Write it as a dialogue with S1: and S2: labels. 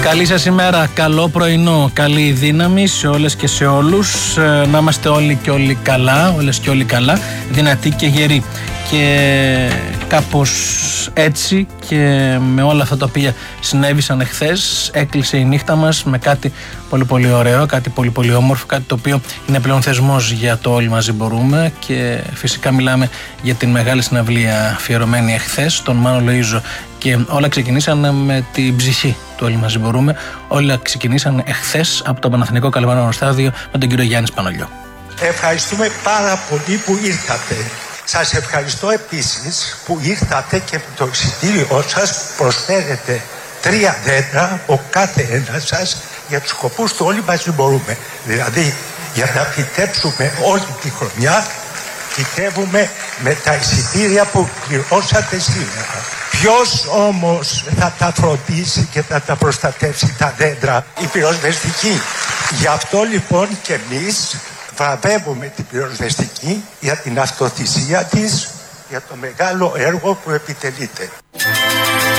S1: Καλή σας ημέρα, καλό πρωινό, καλή δύναμη σε όλες και σε όλους. Να είμαστε όλοι και όλοι καλά, όλες και όλοι καλά, δυνατοί και γεροί. Και κάπως έτσι και με όλα αυτά τα οποία συνέβησαν εχθές, έκλεισε η νύχτα μας με κάτι πολύ πολύ ωραίο, κάτι πολύ πολύ όμορφο, κάτι το οποίο είναι πλέον θεσμός για το Όλοι Μαζί Μπορούμε. Και φυσικά μιλάμε για την μεγάλη συναυλία αφιερωμένη εχθές στον Μάνο Λοΐζο. Και όλα ξεκινήσαν με την ψυχή του Όλοι Μαζί Μπορούμε. Όλα ξεκινήσαν εχθές από το Παναθηναϊκό Καλαμαρινό Στάδιο με τον κύριο Γιάννη Σπανολιό.
S2: Ευχαριστούμε πάρα πολύ που ήρθατε. Σας ευχαριστώ επίσης που ήρθατε και με το εισιτήριό σας προσφέρετε 3 δέντρα ο κάθε ένας σας για τους σκοπούς του Όλοι Μαζί Μπορούμε. Δηλαδή για να φυτέψουμε όλη τη χρονιά, φυτεύουμε με τα εισιτήρια που πληρώσατε σήμερα. Ποιος όμως θα τα φροντίσει και θα τα προστατεύσει τα δέντρα? Η πυροσβεστική. Γι' αυτό λοιπόν και εμείς βραβεύουμε την πυροσβεστική για την αυτοθυσία της, για το μεγάλο έργο που επιτελείται.